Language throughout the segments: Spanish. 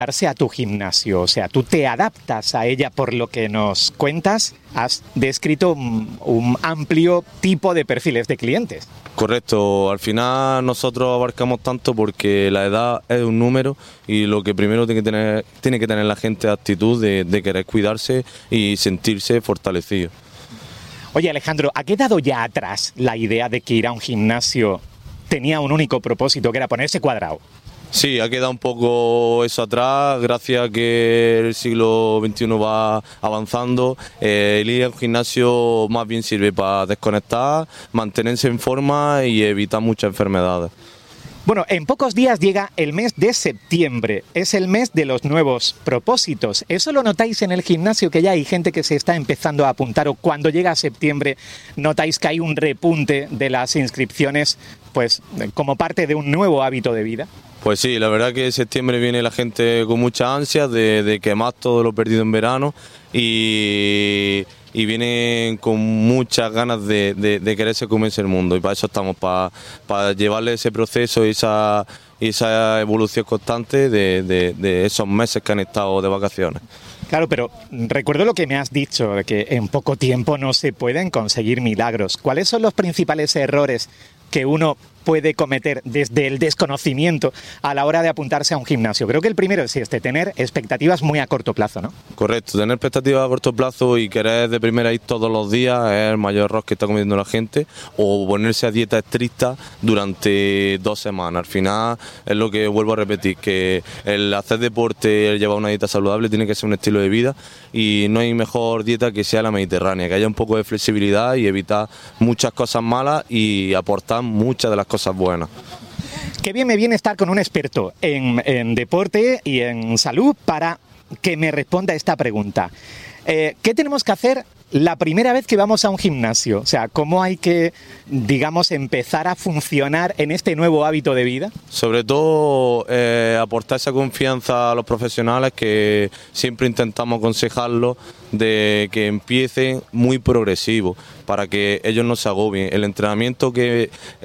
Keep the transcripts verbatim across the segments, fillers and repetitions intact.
adaptarse a tu gimnasio? O sea, tú te adaptas a ella por lo que nos cuentas. Has descrito un, un amplio tipo de perfiles de clientes. Correcto, al final nosotros abarcamos tanto porque la edad es un número y lo que primero tiene que tener, tiene que tener la gente es actitud de, de querer cuidarse y sentirse fortalecido. Oye, Alejandro, ¿ha quedado ya atrás la idea de que ir a un gimnasio tenía un único propósito, que era ponerse cuadrado? Sí, ha quedado un poco eso atrás, gracias a que el siglo veintiuno va avanzando. Eh, el ir al gimnasio más bien sirve para desconectar, mantenerse en forma y evitar muchas enfermedades. Bueno, en pocos días llega el mes de septiembre, es el mes de los nuevos propósitos. ¿Eso lo notáis en el gimnasio, que ya hay gente que se está empezando a apuntar, o cuando llega septiembre notáis que hay un repunte de las inscripciones, pues como parte de un nuevo hábito de vida? Pues sí, la verdad que en septiembre viene la gente con mucha ansia de, de quemar todo lo perdido en verano y, y vienen con muchas ganas de, de, de quererse comerse el mundo, y para eso estamos, para, para llevarle ese proceso y esa, y esa evolución constante de, de, de esos meses que han estado de vacaciones. Claro, pero recuerdo lo que me has dicho, de que en poco tiempo no se pueden conseguir milagros. ¿Cuáles son los principales errores que uno puede cometer desde el desconocimiento a la hora de apuntarse a un gimnasio? Creo que el primero es este, tener expectativas muy a corto plazo, ¿no? Correcto, tener expectativas a corto plazo y querer de primera ir todos los días es el mayor error que está cometiendo la gente, o ponerse a dieta estricta durante dos semanas. Al final es lo que vuelvo a repetir, que el hacer deporte, el llevar una dieta saludable tiene que ser un estilo de vida, y no hay mejor dieta que sea la mediterránea, que haya un poco de flexibilidad y evitar muchas cosas malas y aportar muchas de las cosas buenas. Qué bien me viene estar con un experto en, en deporte y en salud para que me responda esta pregunta. Eh, ¿Qué tenemos que hacer la primera vez que vamos a un gimnasio? O sea, ¿cómo hay que, digamos, empezar a funcionar en este nuevo hábito de vida? Sobre todo eh, aportar esa confianza a los profesionales, que siempre intentamos aconsejarlos de que empiecen muy progresivo para que ellos no se agobien. El entrenamiento que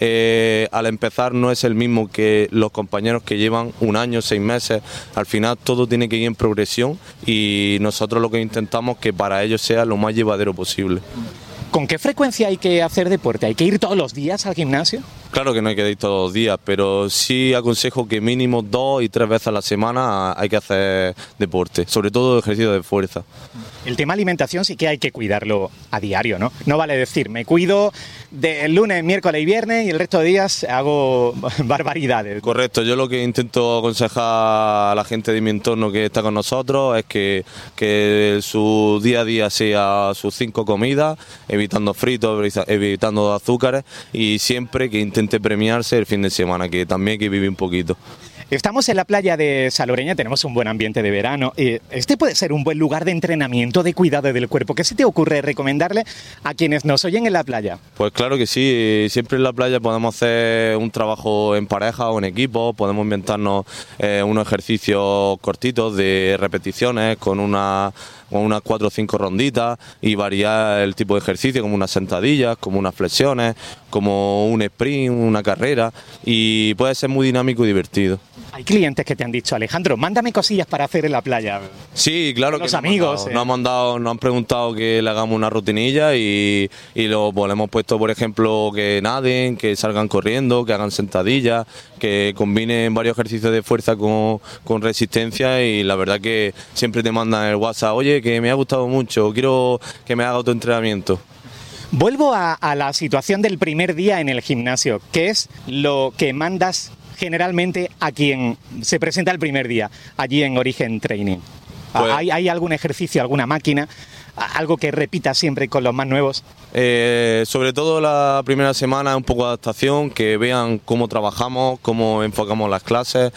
eh, al empezar no es el mismo que los compañeros que llevan un año, seis meses. Al final todo tiene que ir en progresión, y nosotros lo que intentamos que para ellos sea lo más llevadero posible. ¿Con qué frecuencia hay que hacer deporte? ¿Hay que ir todos los días al gimnasio? Claro que no hay que ir todos los días, pero sí aconsejo que mínimo dos y tres veces a la semana hay que hacer deporte, sobre todo ejercicio de fuerza. El tema alimentación sí que hay que cuidarlo a diario, ¿no? No vale decir, me cuido de lunes, miércoles y viernes y el resto de días hago barbaridades. Correcto, yo lo que intento aconsejar a la gente de mi entorno que está con nosotros es que, que su día a día sea sus cinco comidas, evitando fritos, evitando azúcares, y siempre que intente premiarse el fin de semana, que también hay que vivir un poquito. Estamos en la playa de Salobreña, tenemos un buen ambiente de verano. Este puede ser un buen lugar de entrenamiento, de cuidado del cuerpo. ¿Qué se te ocurre recomendarle a quienes nos oyen en la playa? Pues claro que sí, siempre en la playa podemos hacer un trabajo en pareja o en equipo, podemos inventarnos eh, unos ejercicios cortitos de repeticiones con una... con unas cuatro o cinco ronditas, y variar el tipo de ejercicio, como unas sentadillas, como unas flexiones, como un sprint, una carrera, y puede ser muy dinámico y divertido. Hay clientes que te han dicho, Alejandro, mándame cosillas para hacer en la playa. Sí, claro, los que amigos. Nos, eh. nos han mandado, nos han preguntado que le hagamos una rutinilla, y, y lo, pues, le hemos puesto, por ejemplo, que naden, que salgan corriendo, que hagan sentadillas, que combinen varios ejercicios de fuerza con, con resistencia, y la verdad que siempre te mandan el WhatsApp, oye, que me ha gustado mucho, quiero que me haga autoentrenamiento. Vuelvo a, a la situación del primer día en el gimnasio. ¿Qué es lo que mandas generalmente a quien se presenta el primer día allí en Origen Training? Pues, ¿Hay, ¿Hay algún ejercicio, alguna máquina, algo que repita siempre con los más nuevos? Eh, sobre todo la primera semana un poco de adaptación, que vean cómo trabajamos, cómo enfocamos las clases,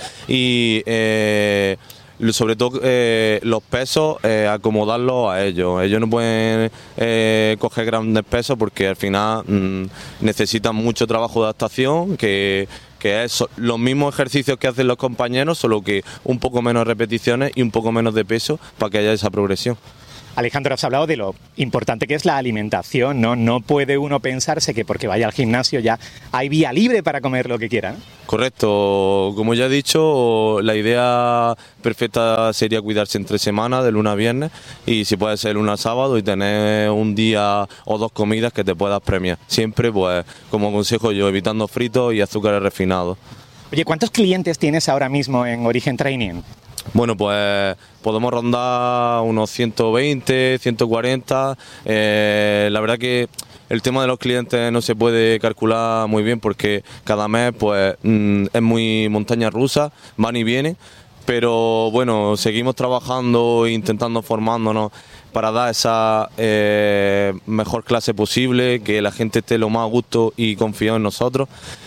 y eh, sobre todo eh, los pesos, eh, acomodarlos a ellos. Ellos no pueden eh, coger grandes pesos porque al final mmm, necesitan mucho trabajo de adaptación, que, que es los mismos ejercicios que hacen los compañeros, solo que un poco menos repeticiones y un poco menos de peso para que haya esa progresión. Alejandro, has hablado de lo importante que es la alimentación, ¿no? No puede uno pensarse que porque vaya al gimnasio ya hay vía libre para comer lo que quiera, ¿no? Correcto, como ya he dicho, la idea perfecta sería cuidarse entre semanas, de lunes a viernes, y si puede ser lunes a sábado y tener un día o dos comidas que te puedas premiar. Siempre, pues, como consejo yo, evitando fritos y azúcares refinados. Oye, ¿cuántos clientes tienes ahora mismo en Origen Training? Bueno, pues podemos rondar unos ciento veinte, ciento cuarenta. Eh, la verdad que el tema de los clientes no se puede calcular muy bien porque cada mes pues mm, es muy montaña rusa, van y vienen. Pero bueno, seguimos trabajando e intentando formándonos para dar esa eh, mejor clase posible, que la gente esté lo más a gusto y confiado en nosotros.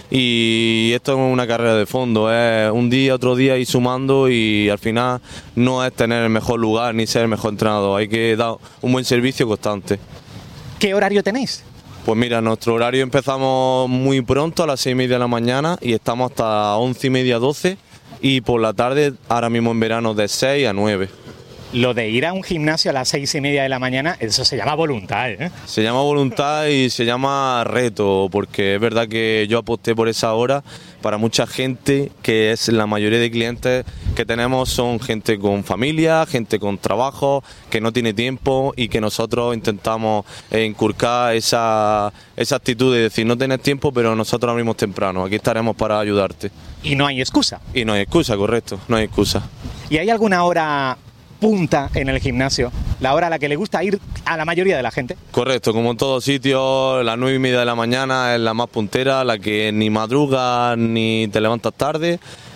Y esto es una carrera de fondo, es un día, otro día ir sumando y al final no es tener el mejor lugar ni ser el mejor entrenador, hay que dar un buen servicio constante. ¿Qué horario tenéis? Pues mira, nuestro horario empezamos muy pronto a las seis y media de la mañana y estamos hasta once y media, doce. Y por la tarde, ahora mismo en verano, de seis a nueve. Lo de ir a un gimnasio a las seis y media de la mañana, eso se llama voluntad, ¿eh? Se llama voluntad y se llama reto, porque es verdad que yo aposté por esa hora para mucha gente, que es la mayoría de clientes que tenemos son gente con familia, gente con trabajo, que no tiene tiempo y que nosotros intentamos eh, inculcar esa, esa actitud de decir, no tienes tiempo, pero nosotros abrimos temprano, aquí estaremos para ayudarte. Y no hay excusa. Y no hay excusa, correcto, no hay excusa. ¿Y hay alguna hora punta en el gimnasio? La hora a la que le gusta ir a la mayoría de la gente. Correcto, como en todos sitios, las nueve y media de la mañana es la más puntera, la que ni madrugas ni te levantas tarde.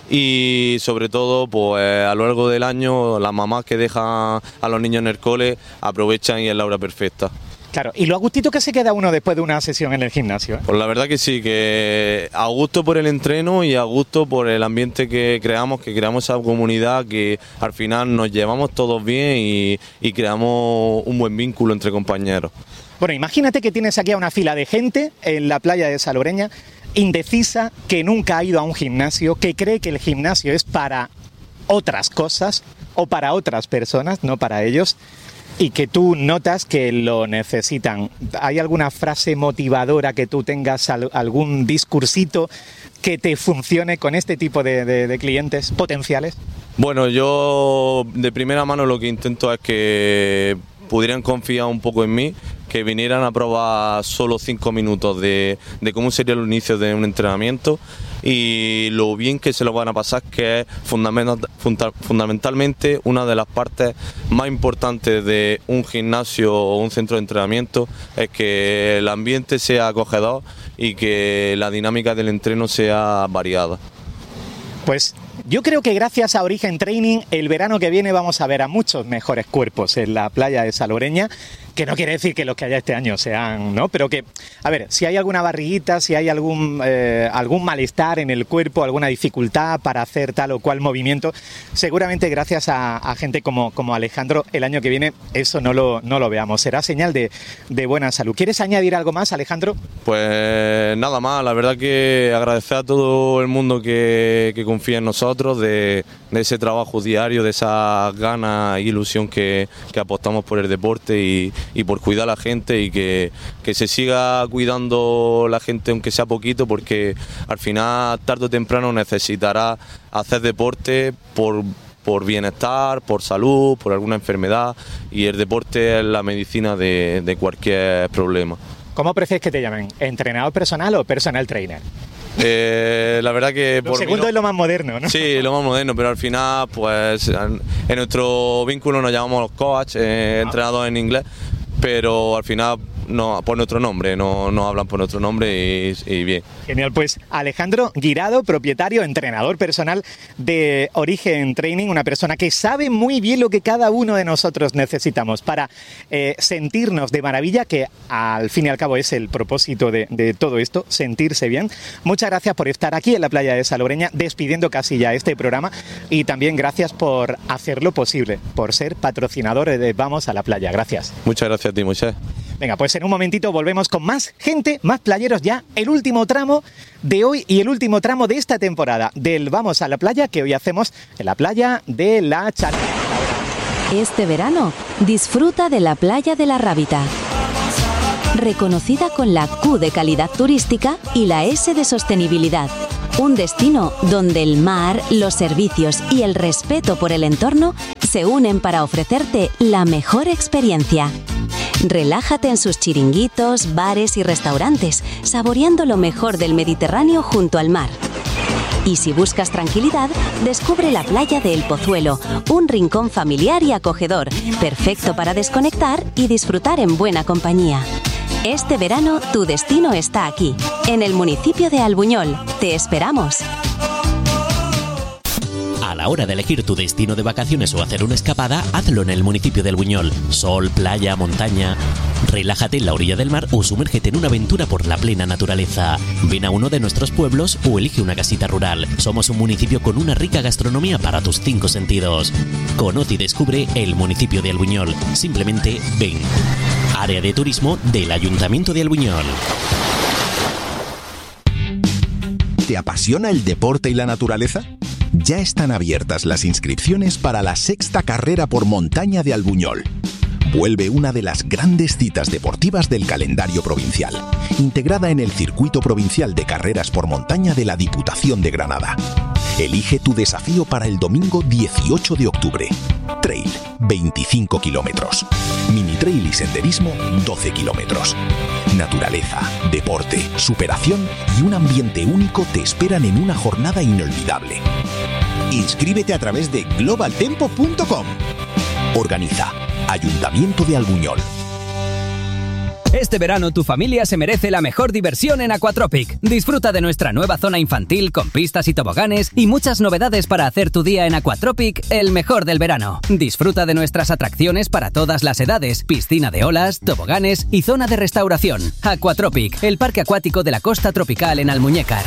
Y sobre todo, pues a lo largo del año, las mamás que dejan a los niños en el cole aprovechan y es la hora perfecta. Claro, y lo a gustito que se queda uno después de una sesión en el gimnasio, ¿eh? Pues la verdad que sí, que a gusto por el entreno y a gusto por el ambiente que creamos, que creamos esa comunidad, que al final nos llevamos todos bien y, y creamos un buen vínculo entre compañeros. Bueno, imagínate que tienes aquí a una fila de gente en la playa de Salobreña, indecisa, que nunca ha ido a un gimnasio, que cree que el gimnasio es para otras cosas o para otras personas, no para ellos, y que tú notas que lo necesitan. ¿Hay alguna frase motivadora que tú tengas, algún discursito que te funcione con este tipo de, de, de clientes potenciales? Bueno, yo de primera mano lo que intento es que pudieran confiar un poco en mí, que vinieran a probar solo cinco minutos de, de cómo sería el inicio de un entrenamiento y lo bien que se lo van a pasar, que es fundamental, funda, fundamentalmente una de las partes más importantes de un gimnasio o un centro de entrenamiento, es que el ambiente sea acogedor y que la dinámica del entreno sea variada. Pues yo creo que gracias a Origen Training, el verano que viene vamos a ver a muchos mejores cuerpos en la playa de Salobreña, que no quiere decir que los que haya este año sean, ¿no? Pero que, a ver, si hay alguna barriguita, si hay algún, eh, algún malestar en el cuerpo, alguna dificultad para hacer tal o cual movimiento, seguramente gracias a, a gente como, como Alejandro, el año que viene eso no lo, no lo veamos. Será señal de, de buena salud. ¿Quieres añadir algo más, Alejandro? Pues nada más, la verdad que agradecer a todo el mundo que, que confía en nosotros, de, de ese trabajo diario, de esa ganas e ilusión que, que apostamos por el deporte y, y por cuidar a la gente y que, que se siga cuidando la gente aunque sea poquito, porque al final tarde o temprano necesitará hacer deporte por, por bienestar, por salud, por alguna enfermedad, y el deporte es la medicina de, de cualquier problema. ¿Cómo prefieres que te llamen? ¿Entrenador personal o personal trainer? Eh, la verdad que lo por segundo no, es lo más moderno, ¿no? Sí, lo más moderno, pero al final, pues en nuestro vínculo nos llamamos los coach, eh, ah. entrenadores en inglés, pero al final no, por nuestro nombre, no, no hablan por nuestro nombre y, y bien. Genial, pues Alejandro Guirado, propietario, entrenador personal de Origen Training, una persona que sabe muy bien lo que cada uno de nosotros necesitamos para eh, sentirnos de maravilla, que al fin y al cabo es el propósito de, de todo esto, sentirse bien. Muchas gracias por estar aquí en la playa de Salobreña, despidiendo casi ya este programa, y también gracias por hacerlo posible, por ser patrocinador de Vamos a la Playa. Gracias. Muchas gracias a ti, Moisés. Venga, pues en un momentito volvemos con más gente, más playeros ya, el último tramo de hoy y el último tramo de esta temporada del Vamos a la Playa, que hoy hacemos en la playa de La Charca. Este verano, disfruta de la playa de la Rábita. Reconocida con la Q de calidad turística y la S de sostenibilidad. Un destino donde el mar, los servicios y el respeto por el entorno se unen para ofrecerte la mejor experiencia. Relájate en sus chiringuitos, bares y restaurantes, saboreando lo mejor del Mediterráneo junto al mar. Y si buscas tranquilidad, descubre la playa de El Pozuelo, un rincón familiar y acogedor, perfecto para desconectar y disfrutar en buena compañía. Este verano, tu destino está aquí, en el municipio de Albuñol. Te esperamos. A la hora de elegir tu destino de vacaciones o hacer una escapada, hazlo en el municipio de Albuñol. Sol, playa, montaña. Relájate en la orilla del mar o sumérgete en una aventura por la plena naturaleza. Ven a uno de nuestros pueblos o elige una casita rural. Somos un municipio con una rica gastronomía para tus cinco sentidos. Conoce y descubre el municipio de Albuñol. Simplemente ven. Área de turismo del Ayuntamiento de Albuñol. ¿Te apasiona el deporte y la naturaleza? Ya están abiertas las inscripciones para la sexta carrera por montaña de Albuñol. Vuelve una de las grandes citas deportivas del calendario provincial, integrada en el Circuito Provincial de Carreras por Montaña de la Diputación de Granada. Elige tu desafío para el domingo dieciocho de octubre. Trail, veinticinco kilómetros. Mini trail y senderismo, doce kilómetros. Naturaleza, deporte, superación y un ambiente único te esperan en una jornada inolvidable. Inscríbete a través de global tempo punto com. Organiza Ayuntamiento de Albuñol. Este verano tu familia se merece la mejor diversión en Aquatropic. Disfruta de nuestra nueva zona infantil con pistas y toboganes y muchas novedades para hacer tu día en Aquatropic el mejor del verano. Disfruta de nuestras atracciones para todas las edades, piscina de olas, toboganes y zona de restauración. Aquatropic, el parque acuático de la costa tropical en Almuñécar.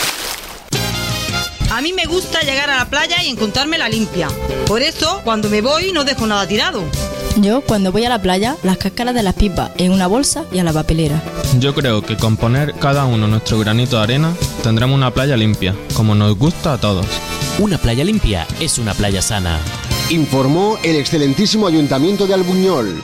A mí me gusta llegar a la playa y encontrármela limpia. Por eso, cuando me voy, no dejo nada tirado. Yo, cuando voy a la playa, las cáscaras de las pipas en una bolsa y a la papelera. Yo creo que con poner cada uno nuestro granito de arena, tendremos una playa limpia, como nos gusta a todos. Una playa limpia es una playa sana. Informó el excelentísimo Ayuntamiento de Albuñol.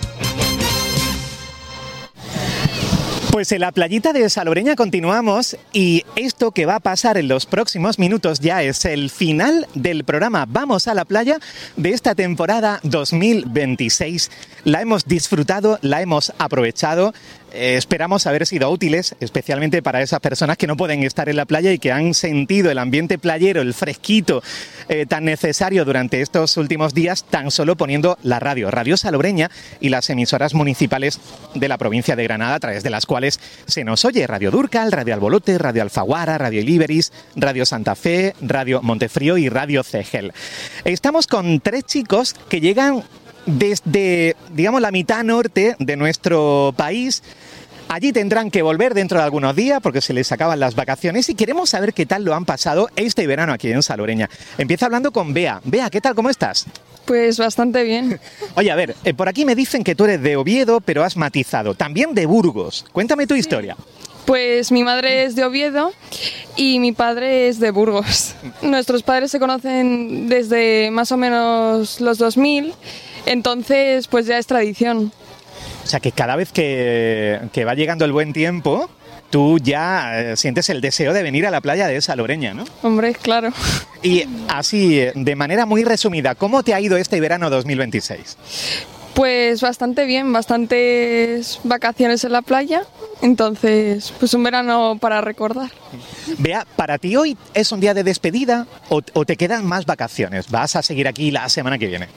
Pues en la playita de Salobreña continuamos y esto que va a pasar en los próximos minutos ya es el final del programa Vamos a la Playa de esta temporada dos mil veintiséis. La hemos disfrutado, la hemos aprovechado. Eh, esperamos haber sido útiles, especialmente para esas personas que no pueden estar en la playa y que han sentido el ambiente playero, el fresquito eh, tan necesario durante estos últimos días, tan solo poniendo la radio, Radio Salobreña y las emisoras municipales de la provincia de Granada, a través de las cuales se nos oye Radio Durcal, Radio Albolote, Radio Alfaguara, Radio Iliberis, Radio Santa Fe, Radio Montefrío y Radio Cegel. Estamos con tres chicos que llegan desde, digamos, la mitad norte de nuestro país. Allí tendrán que volver dentro de algunos días porque se les acaban las vacaciones y queremos saber qué tal lo han pasado este verano aquí en Salobreña. Empiezo hablando con Bea. Bea, ¿qué tal? ¿Cómo estás? Pues bastante bien. Oye, a ver, eh, por aquí me dicen que tú eres de Oviedo, pero has matizado. También de Burgos. Cuéntame tu historia. Pues mi madre es de Oviedo y mi padre es de Burgos. Nuestros padres se conocen desde más o menos los dos mil, entonces pues ya es tradición. O sea que cada vez que, que va llegando el buen tiempo, tú ya eh, sientes el deseo de venir a la playa de Salobreña, ¿no? Hombre, claro. Y así, de manera muy resumida, ¿cómo te ha ido este verano dos mil veintiséis? Pues bastante bien, bastantes vacaciones en la playa, entonces pues un verano para recordar. Bea, ¿para ti hoy es un día de despedida o, o te quedan más vacaciones? ¿Vas a seguir aquí la semana que viene?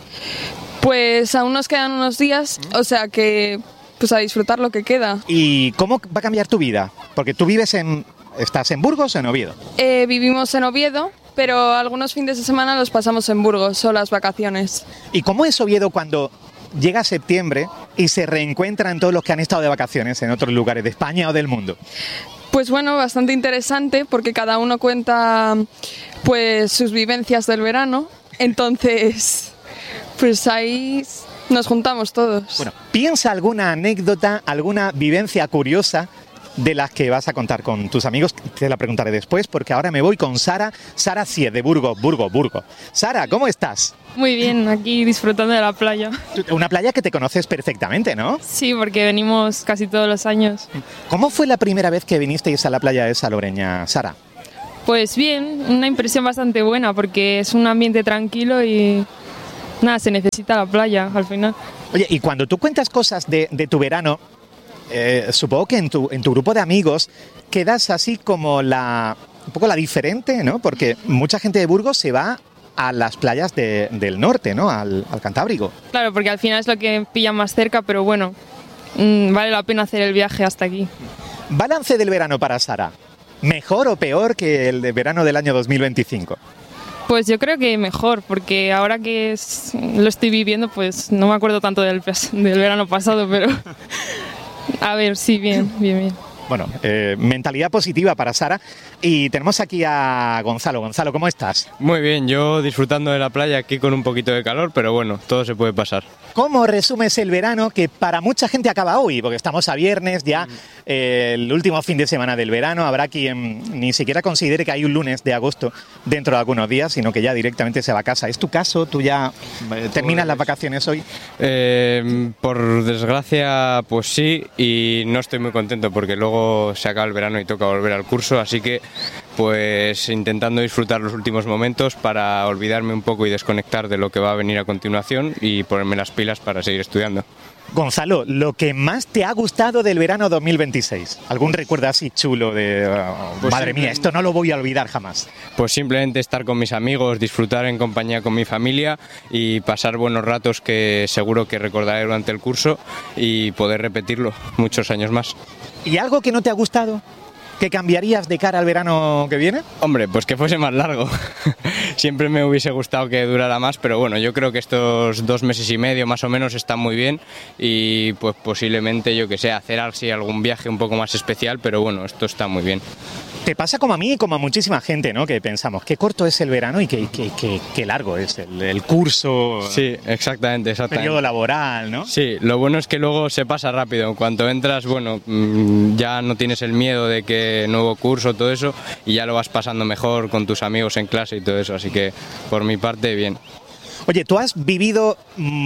Pues aún nos quedan unos días, o sea que pues a disfrutar lo que queda. ¿Y cómo va a cambiar tu vida? Porque tú vives en... ¿Estás en Burgos o en Oviedo? Eh, vivimos en Oviedo, pero algunos fines de semana los pasamos en Burgos o las vacaciones. ¿Y cómo es Oviedo cuando llega septiembre y se reencuentran todos los que han estado de vacaciones en otros lugares de España o del mundo? Pues bueno, bastante interesante porque cada uno cuenta pues sus vivencias del verano, entonces pues ahí nos juntamos todos. Bueno, piensa alguna anécdota, alguna vivencia curiosa de las que vas a contar con tus amigos. Te la preguntaré después, porque ahora me voy con Sara, Sara Cie, de Burgos, Burgos, Burgos. Sara, ¿cómo estás? Muy bien, aquí disfrutando de la playa. Una playa que te conoces perfectamente, ¿no? Sí, porque venimos casi todos los años. ¿Cómo fue la primera vez que vinisteis a la playa de Salobreña, Sara? Pues bien, una impresión bastante buena, porque es un ambiente tranquilo y nada, se necesita la playa al final. Oye, y cuando tú cuentas cosas de, de tu verano, eh, supongo que en tu, en tu grupo de amigos quedas así como la un poco la diferente, ¿no? Porque mucha gente de Burgos se va a las playas de, del norte, ¿no? Al, al Cantábrico. Claro, porque al final es lo que pilla más cerca, pero bueno, mmm, vale la pena hacer el viaje hasta aquí. Balance del verano para Sara. ¿Mejor o peor que el de verano del año dos mil veinticinco? Pues yo creo que mejor, porque ahora que es, lo estoy viviendo, pues no me acuerdo tanto del, del verano pasado, pero a ver, sí, bien, bien, bien. Bueno, eh, mentalidad positiva para Sara. Y tenemos aquí a Gonzalo. Gonzalo, ¿cómo estás? Muy bien, yo disfrutando de la playa aquí con un poquito de calor, pero bueno, todo se puede pasar. ¿Cómo resumes el verano que para mucha gente acaba hoy? Porque estamos a viernes, ya eh, el último fin de semana del verano. Habrá quien ni siquiera considere que hay un lunes de agosto dentro de algunos días, sino que ya directamente se va a casa. ¿Es tu caso? ¿Tú ya eh, terminas pues, las vacaciones hoy? Eh, por desgracia, pues sí, y no estoy muy contento porque luego se acaba el verano y toca volver al curso, así que pues intentando disfrutar los últimos momentos para olvidarme un poco y desconectar de lo que va a venir a continuación y ponerme las pilas para seguir estudiando. Gonzalo, lo que más te ha gustado del verano dos mil veintiséis, ¿algún recuerdo así chulo de oh, pues madre mía, esto no lo voy a olvidar jamás? Pues simplemente estar con mis amigos, disfrutar en compañía con mi familia y pasar buenos ratos que seguro que recordaré durante el curso y poder repetirlo muchos años más. ¿Y algo que no te ha gustado? ¿Qué cambiarías de cara al verano que viene? Hombre, pues que fuese más largo. Siempre me hubiese gustado que durara más, pero bueno, yo creo que estos dos meses y medio más o menos están muy bien y pues posiblemente, yo que sé, hacer así algún viaje un poco más especial, pero bueno, esto está muy bien. Te pasa como a mí y como a muchísima gente, ¿no? Que pensamos, qué corto es el verano y qué, qué, qué, qué largo es el, el curso. Sí, exactamente, exactamente. Periodo laboral, ¿no? Sí, lo bueno es que luego se pasa rápido. En cuanto entras, bueno, ya no tienes el miedo de que nuevo curso, todo eso, y ya lo vas pasando mejor con tus amigos en clase y todo eso. Así que, por mi parte, bien. Oye, tú has vivido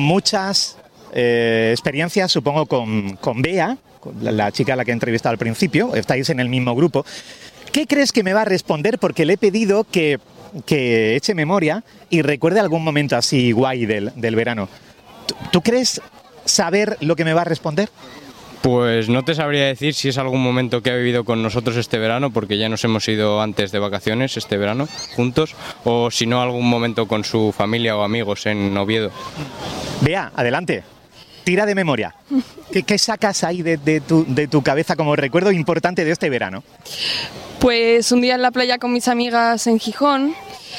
muchas eh, experiencias, supongo, con, con Bea, con la, la chica a la que he entrevistado al principio. Estáis en el mismo grupo. ¿Qué crees que me va a responder? Porque le he pedido que, que eche memoria y recuerde algún momento así guay del, del verano. ¿Tú, ¿Tú crees saber lo que me va a responder? Pues no te sabría decir si es algún momento que ha vivido con nosotros este verano, porque ya nos hemos ido antes de vacaciones este verano juntos, o si no algún momento con su familia o amigos en Oviedo. Bea, adelante. Tira de memoria. ¿Qué, qué sacas ahí de, de, tu, de tu cabeza como recuerdo importante de este verano? Pues un día en la playa con mis amigas en Gijón,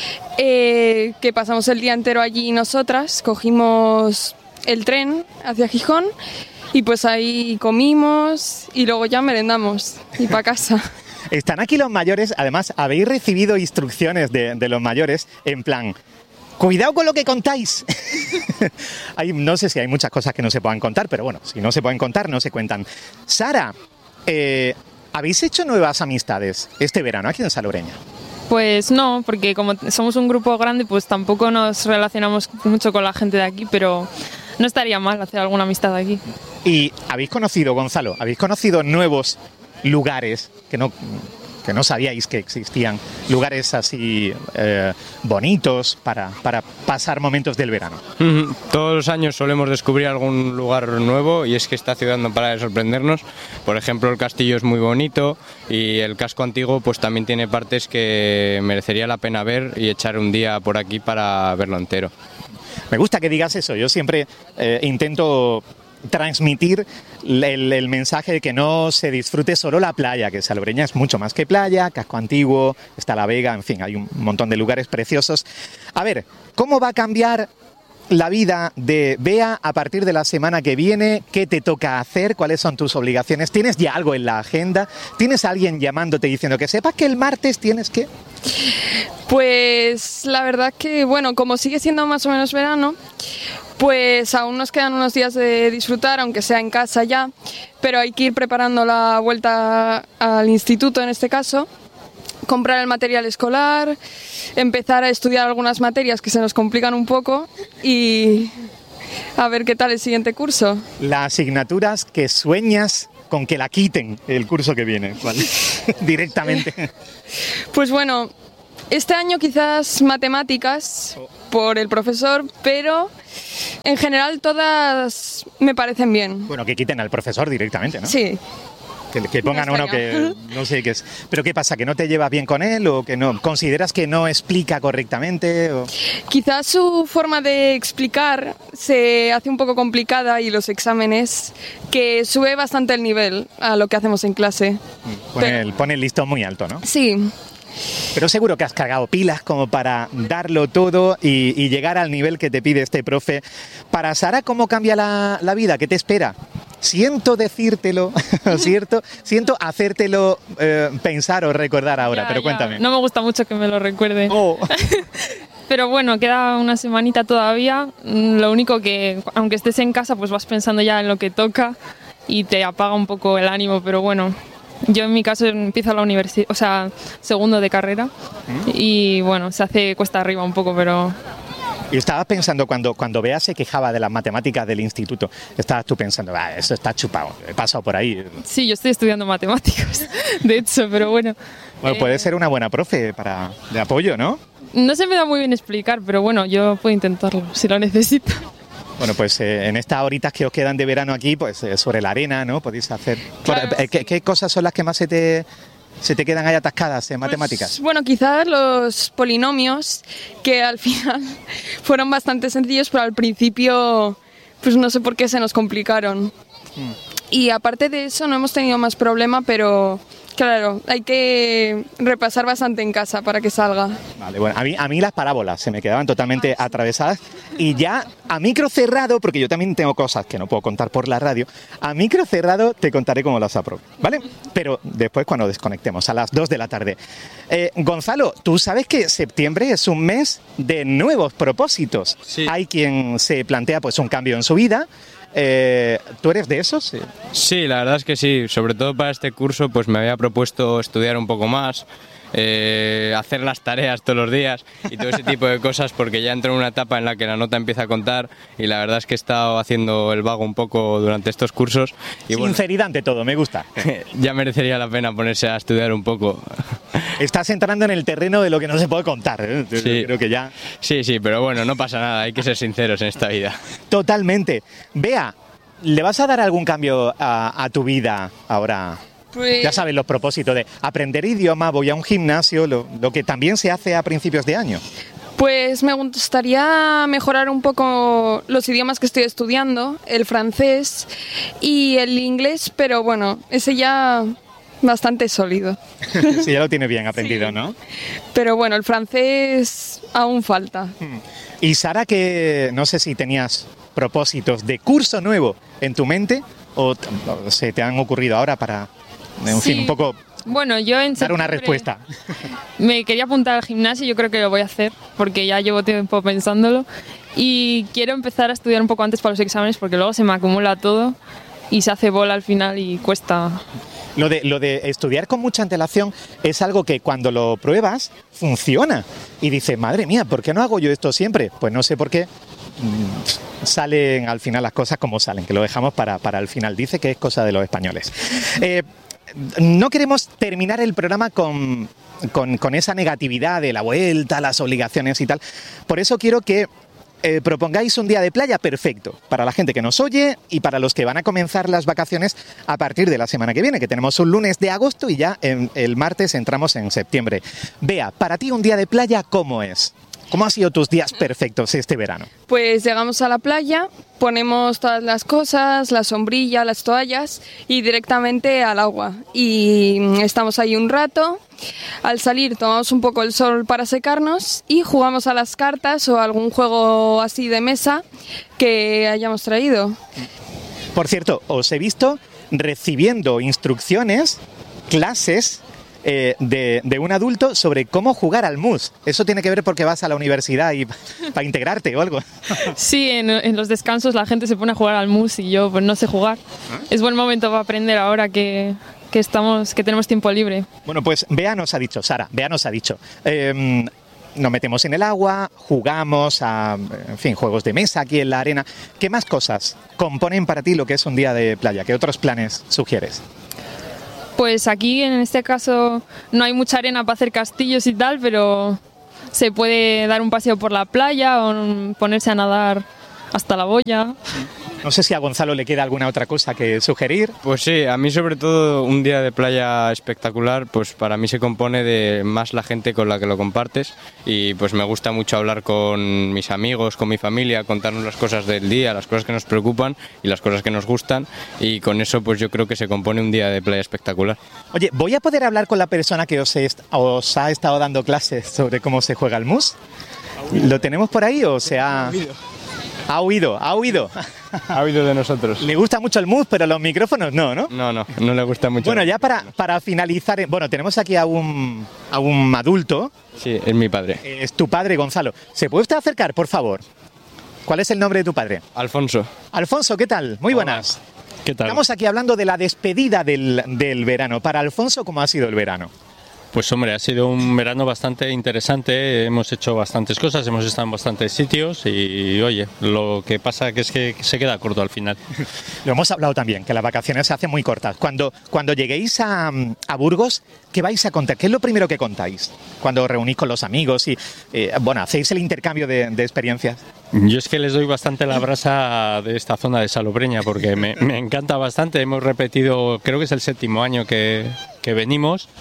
eh, que pasamos el día entero allí nosotras, cogimos el tren hacia Gijón y pues ahí comimos y luego ya merendamos y para casa. Están aquí los mayores, además habéis recibido instrucciones de, de los mayores en plan... Cuidado con lo que contáis. hay, no sé si hay muchas cosas que no se puedan contar, pero bueno, si no se pueden contar, no se cuentan. Sara, eh, ¿habéis hecho nuevas amistades este verano aquí en Salobreña? Pues no, porque como somos un grupo grande, pues tampoco nos relacionamos mucho con la gente de aquí, pero no estaría mal hacer alguna amistad aquí. ¿Y habéis conocido, Gonzalo, habéis conocido nuevos lugares que no... que no sabíais que existían, lugares así eh, bonitos para, para pasar momentos del verano? Todos los años solemos descubrir algún lugar nuevo y es que esta ciudad no para de sorprendernos. Por ejemplo, el castillo es muy bonito y el casco antiguo pues también tiene partes que merecería la pena ver y echar un día por aquí para verlo entero. Me gusta que digas eso, yo siempre eh, intento... transmitir el, el mensaje de que no se disfrute solo la playa, que Salobreña es mucho más que playa, casco antiguo, está La Vega, en fin, hay un montón de lugares preciosos. A ver, ¿cómo va a cambiar la vida de Bea a partir de la semana que viene? ¿Qué te toca hacer? ¿Cuáles son tus obligaciones? ¿Tienes ya algo en la agenda? ¿Tienes a alguien llamándote diciendo que sepas que el martes tienes que...? Pues la verdad que, bueno, como sigue siendo más o menos verano, Pues aún nos quedan unos días de disfrutar, aunque sea en casa ya, pero hay que ir preparando la vuelta al instituto en este caso, comprar el material escolar, empezar a estudiar algunas materias que se nos complican un poco y a ver qué tal el siguiente curso. Las asignaturas que sueñas con que la quiten el curso que viene, ¿vale? Directamente. Pues bueno, este año quizás matemáticas por el profesor, pero en general todas me parecen bien. Bueno, que quiten al profesor directamente, ¿no? Sí. Que, que pongan uno que no sé qué es. ¿Pero qué pasa? ¿Que no te llevas bien con él o que no consideras que no explica correctamente? O... Quizás su forma de explicar se hace un poco complicada y los exámenes que sube bastante el nivel a lo que hacemos en clase. Pone, Pero... el, pone el listón muy alto, ¿no? Sí. Pero seguro que has cargado pilas como para darlo todo y, y llegar al nivel que te pide este profe. Para Sara, ¿cómo cambia la, la vida? ¿Qué te espera? Siento decírtelo, ¿cierto? Siento hacértelo eh, pensar o recordar ahora, ya, pero ya. cuéntame. No me gusta mucho que me lo recuerde. Oh. Pero bueno, queda una semanita todavía. Lo único que, aunque estés en casa, pues vas pensando ya en lo que toca y te apaga un poco el ánimo, pero bueno. Yo en mi caso empiezo la universidad, o sea, segundo de carrera ¿Mm? y bueno, se hace cuesta arriba un poco, pero... Y estabas pensando, cuando, cuando Bea se quejaba de las matemáticas del instituto, estabas tú pensando, ah, eso está chupado, he pasado por ahí. Sí, yo estoy estudiando matemáticas, de hecho, pero bueno. Bueno, eh... puede ser una buena profe para, de apoyo, ¿no? No se me da muy bien explicar, pero bueno, yo puedo intentarlo, si lo necesito. Bueno, pues eh, en estas horitas que os quedan de verano aquí, pues eh, sobre la arena, ¿no? Podéis hacer... Claro, eh, ¿qué, ¿Qué cosas son las que más se te... ¿Se te quedan ahí atascadas en matemáticas? Pues, bueno, quizás los polinomios, que al final fueron bastante sencillos, pero al principio, pues no sé por qué se nos complicaron. Mm. Y aparte de eso no hemos tenido más problema, pero claro, hay que repasar bastante en casa para que salga. Vale, bueno, a mí, a mí las parábolas se me quedaban totalmente atravesadas y ya a micro cerrado, porque yo también tengo cosas que no puedo contar por la radio, a micro cerrado te contaré cómo las apruebo, ¿vale? Pero después cuando desconectemos, a las dos de la tarde. Eh, Gonzalo, tú sabes que septiembre es un mes de nuevos propósitos. Sí. Hay quien se plantea pues un cambio en su vida. Eh, ¿Tú eres de esos? Sí. Sí, la verdad es que sí, sobre todo para este curso pues me había propuesto estudiar un poco más, eh, hacer las tareas todos los días y todo ese tipo de cosas porque ya entro en una etapa en la que la nota empieza a contar y la verdad es que he estado haciendo el vago un poco durante estos cursos. Y sinceridad ante todo, me gusta. Ya merecería la pena ponerse a estudiar un poco. Estás entrando en el terreno de lo que no se puede contar, ¿eh? Sí. Creo que ya... Sí, sí, pero bueno, no pasa nada, hay que ser sinceros en esta vida. Totalmente. Bea, ¿le vas a dar algún cambio a, a tu vida ahora? Pues... Ya sabes, los propósitos de aprender idioma, voy a un gimnasio, lo, lo que también se hace a principios de año. Pues me gustaría mejorar un poco los idiomas que estoy estudiando, el francés y el inglés, pero bueno, ese ya... bastante sólido. Sí, ya lo tiene bien aprendido, sí. ¿No? Pero bueno, el francés aún falta. Y Sara, que no sé si tenías propósitos de curso nuevo en tu mente o se te han ocurrido ahora para, en sí. fin, un poco bueno, yo en dar una respuesta. Me quería apuntar al gimnasio, yo creo que lo voy a hacer porque ya llevo tiempo pensándolo y quiero empezar a estudiar un poco antes para los exámenes porque luego se me acumula todo y se hace bola al final y cuesta... Lo de, lo de estudiar con mucha antelación es algo que cuando lo pruebas funciona y dices, madre mía, ¿por qué no hago yo esto siempre? Pues no sé por qué mmm, salen al final las cosas como salen, que lo dejamos para, para el final. Dice que es cosa de los españoles. Eh, no queremos terminar el programa con, con, con esa negatividad de la vuelta, las obligaciones y tal. Por eso quiero que Eh, propongáis un día de playa perfecto para la gente que nos oye y para los que van a comenzar las vacaciones a partir de la semana que viene, que tenemos un lunes de agosto y ya en, el martes entramos en septiembre. Bea, para ti un día de playa, ¿cómo es? ¿Cómo han sido tus días perfectos este verano? Pues llegamos a la playa, ponemos todas las cosas, la sombrilla, las toallas y directamente al agua. Y estamos ahí un rato. Al salir tomamos un poco el sol para secarnos y jugamos a las cartas o algún juego así de mesa que hayamos traído. Por cierto, os he visto recibiendo instrucciones, clases eh, de, de un adulto sobre cómo jugar al mus. Eso tiene que ver porque vas a la universidad y para integrarte o algo. Sí, en, en los descansos la gente se pone a jugar al mus y yo pues no sé jugar. Es buen momento para aprender ahora que, que, estamos, que tenemos tiempo libre. Bueno, pues Bea nos ha dicho, Sara, Bea nos ha dicho... Eh, nos metemos en el agua, jugamos a, en fin, juegos de mesa aquí en la arena. ¿Qué más cosas componen para ti lo que es un día de playa? ¿Qué otros planes sugieres? Pues aquí en este caso no hay mucha arena para hacer castillos y tal, pero se puede dar un paseo por la playa o ponerse a nadar hasta la boya. No sé si a Gonzalo le queda alguna otra cosa que sugerir. Pues sí, a mí sobre todo un día de playa espectacular, pues para mí se compone de más la gente con la que lo compartes y pues me gusta mucho hablar con mis amigos, con mi familia, contarnos las cosas del día, las cosas que nos preocupan y las cosas que nos gustan y con eso pues yo creo que se compone un día de playa espectacular. Oye, ¿voy a poder hablar con la persona que os, est- os ha estado dando clases sobre cómo se juega el mus? ¿Lo tenemos por ahí o se ha...? Ha huido, ha huido. Ha huido de nosotros. Le gusta mucho el mus, pero los micrófonos no, ¿no? No, no, no le gusta mucho. Bueno, ya para, para finalizar, bueno, tenemos aquí a un, a un adulto. Sí, es mi padre. Es tu padre, Gonzalo. ¿Se puede usted acercar, por favor? ¿Cuál es el nombre de tu padre? Alfonso. Alfonso, ¿qué tal? Muy buenas. ¿Qué tal? Estamos aquí hablando de la despedida del, del verano. Para Alfonso, ¿cómo ha sido el verano? Pues hombre, ha sido un verano bastante interesante, hemos hecho bastantes cosas, hemos estado en bastantes sitios y oye, lo que pasa que es que se queda corto al final. Lo hemos hablado también, que las vacaciones se hacen muy cortas. Cuando, cuando lleguéis a, a Burgos, ¿qué vais a contar? ¿Qué es lo primero que contáis? Cuando os reunís con los amigos y, eh, bueno, hacéis el intercambio de, de experiencias. Yo es que les doy bastante la brasa de esta zona de Salobreña porque me, me encanta bastante. Hemos repetido, creo que es el séptimo año que, que venimos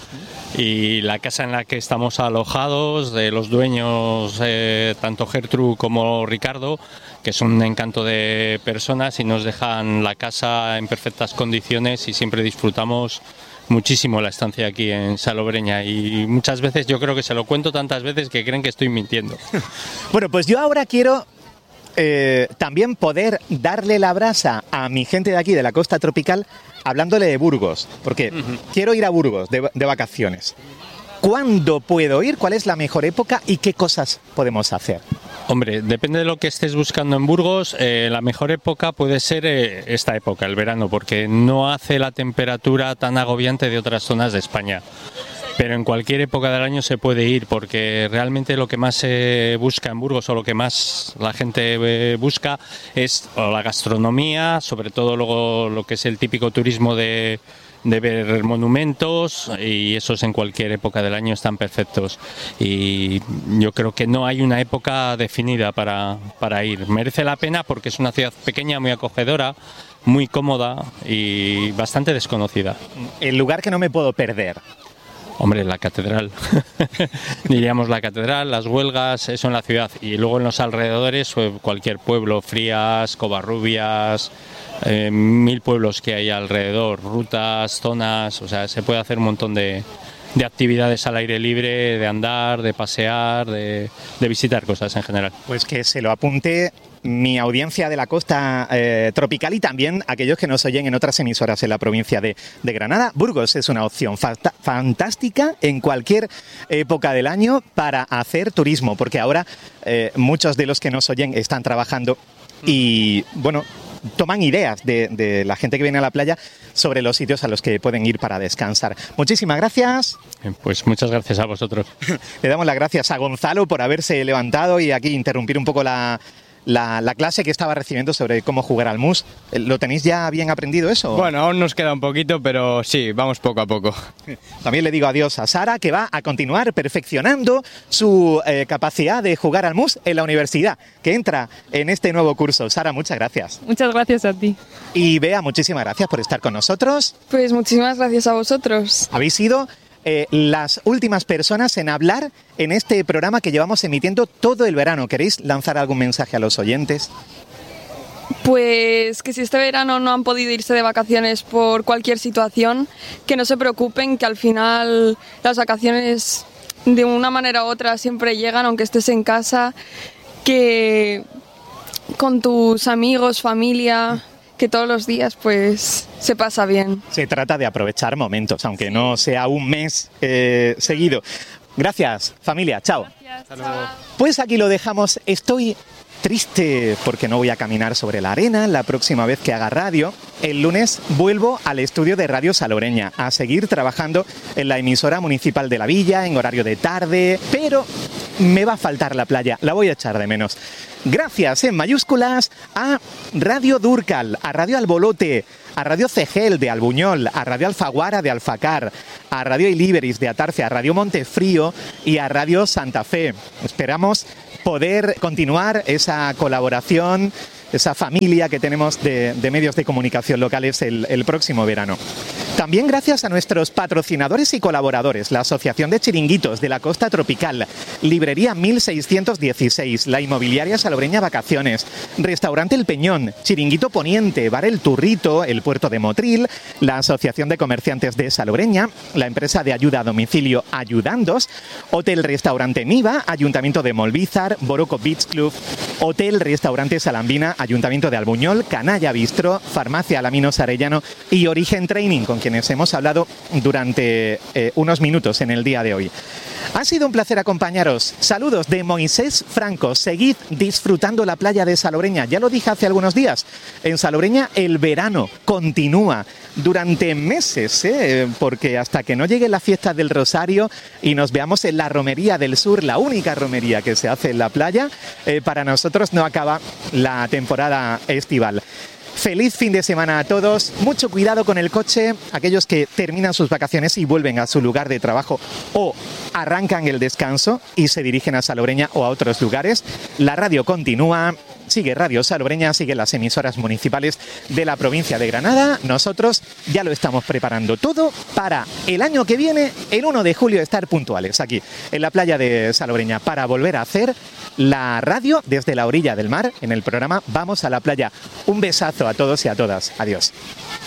y la casa en la que estamos alojados, de los dueños, eh, tanto Gertrude como Ricardo, que son un encanto de personas y nos dejan la casa en perfectas condiciones y siempre disfrutamos muchísimo la estancia aquí en Salobreña y muchas veces yo creo que se lo cuento tantas veces que creen que estoy mintiendo. Bueno, pues yo ahora quiero eh, también poder darle la brasa a mi gente de aquí, de la costa tropical, hablándole de Burgos, porque uh-huh. quiero ir a Burgos de, de vacaciones. ¿Cuándo puedo ir? ¿Cuál es la mejor época? ¿Y qué cosas podemos hacer? Hombre, depende de lo que estés buscando en Burgos. Eh, la mejor época puede ser eh, esta época, el verano, porque no hace la temperatura tan agobiante de otras zonas de España. Pero en cualquier época del año se puede ir, porque realmente lo que más se busca en Burgos o lo que más la gente eh, busca es o la gastronomía, sobre todo luego lo que es el típico turismo de... de ver monumentos y esos en cualquier época del año están perfectos y yo creo que no hay una época definida para, para ir. Merece la pena porque es una ciudad pequeña, muy acogedora, muy cómoda y bastante desconocida. El lugar que no me puedo perder. Hombre, la catedral. Diríamos la catedral, las huelgas, eso en la ciudad. Y luego en los alrededores, cualquier pueblo, Frías, Covarrubias, eh, mil pueblos que hay alrededor, rutas, zonas, o sea, se puede hacer un montón de, de actividades al aire libre, de andar, de pasear, de, de visitar cosas en general. Pues que se lo apunte mi audiencia de la costa eh, tropical y también aquellos que nos oyen en otras emisoras en la provincia de, de Granada. Burgos es una opción fanta- fantástica en cualquier época del año para hacer turismo, porque ahora eh, muchos de los que nos oyen están trabajando y, bueno, toman ideas de, de la gente que viene a la playa sobre los sitios a los que pueden ir para descansar. Muchísimas gracias. Pues muchas gracias a vosotros. Le damos las gracias a Gonzalo por haberse levantado y aquí interrumpir un poco la... La, la clase que estaba recibiendo sobre cómo jugar al mus. ¿Lo tenéis ya bien aprendido eso? Bueno, aún nos queda un poquito, pero sí, vamos poco a poco. También le digo adiós a Sara, que va a continuar perfeccionando su eh, capacidad de jugar al mus en la universidad, que entra en este nuevo curso. Sara, muchas gracias. Muchas gracias a ti. Y Bea, muchísimas gracias por estar con nosotros. Pues muchísimas gracias a vosotros. Habéis sido Eh, las últimas personas en hablar en este programa que llevamos emitiendo todo el verano. ¿Queréis lanzar algún mensaje a los oyentes? Pues que si este verano no han podido irse de vacaciones por cualquier situación, que no se preocupen, que al final las vacaciones de una manera u otra siempre llegan, aunque estés en casa, que con tus amigos, familia, que todos los días pues se pasa bien. Se trata de aprovechar momentos, aunque no sea un mes eh, seguido. Gracias, familia. Chao. Gracias, chao. Pues aquí lo dejamos. Estoy triste porque no voy a caminar sobre la arena la próxima vez que haga radio. El lunes vuelvo al estudio de Radio Salobreña a seguir trabajando en la emisora municipal de la villa en horario de tarde, pero me va a faltar la playa, la voy a echar de menos. Gracias en mayúsculas a Radio Durcal, a Radio Albolote, a Radio Cegel de Albuñol, a Radio Alfaguara de Alfacar, a Radio Iliberis de Atarce, a Radio Montefrío y a Radio Santa Fe. Esperamos poder continuar esa colaboración, esa familia que tenemos de, de medios de comunicación locales el, el próximo verano. También gracias a nuestros patrocinadores y colaboradores, la Asociación de Chiringuitos de la Costa Tropical, Librería mil seiscientos dieciséis, la Inmobiliaria Salobreña Vacaciones, Restaurante El Peñón, Chiringuito Poniente, Bar El Turrito, el Puerto de Motril, la Asociación de Comerciantes de Salobreña, la empresa de ayuda a domicilio Ayudandos, Hotel Restaurante Niva, Ayuntamiento de Molvízar, Boroco Beach Club, Hotel Restaurante Salambina, Ayuntamiento de Albuñol, Canalla Bistro, Farmacia Alaminos Arellano y Origen Training, con quienes hemos hablado durante eh, unos minutos en el día de hoy. Ha sido un placer acompañaros. Saludos de Moisés Franco. Seguid disfrutando la playa de Salobreña. Ya lo dije hace algunos días. En Salobreña el verano continúa durante meses, ¿eh? Porque hasta que no llegue la fiesta del Rosario y nos veamos en la Romería del Sur, la única romería que se hace en la playa, eh, para nosotros no acaba la temporada estival. Feliz fin de semana a todos, mucho cuidado con el coche, aquellos que terminan sus vacaciones y vuelven a su lugar de trabajo o arrancan el descanso y se dirigen a Salobreña o a otros lugares. La radio continúa, sigue Radio Salobreña, sigue las emisoras municipales de la provincia de Granada. Nosotros ya lo estamos preparando todo para el año que viene, el uno de julio, estar puntuales aquí en la playa de Salobreña para volver a hacer la radio desde la orilla del mar en el programa Vamos a la Playa. Un besazo a todos y a todas. Adiós.